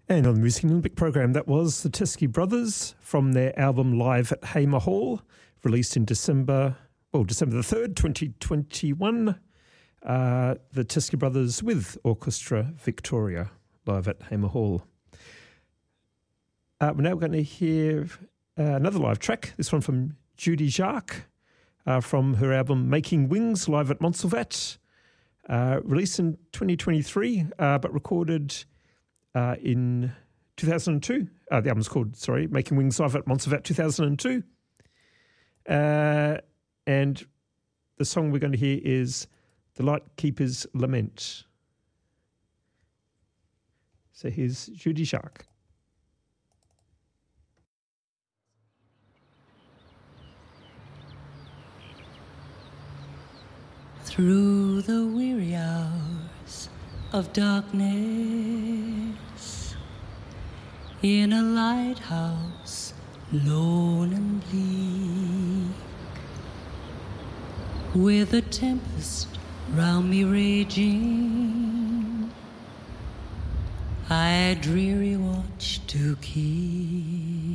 And on the Music in Olympic program, that was the Teskey Brothers from their album Live at Hamer Hall, released in December the 3rd, 2021. The Teskey Brothers with Orchestra Victoria, live at Hamer Hall. We're now going to hear another live track, this one from Judy Jacques, from her album Making Wings, live at Montserrat, released in 2023, but recorded in 2002. The album's called, Making Wings live at Montserrat 2002. And the song we're going to hear is The Lightkeeper's Lament. So here's Judy Jacques. Through the weary hours of darkness, in a lighthouse lone and bleak, with a tempest round me raging, I dreary watch to keep.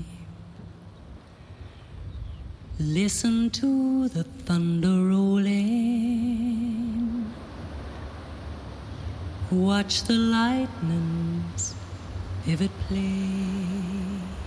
Listen to the thunder rolling, watch the lightning's vivid play.